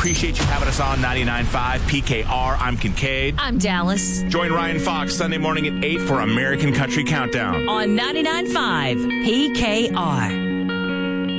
appreciate you having us on 99.5 PKR. I'm Kincaid. I'm Dallas. Join Ryan Fox Sunday morning at 8 for American Country Countdown on 99.5 PKR.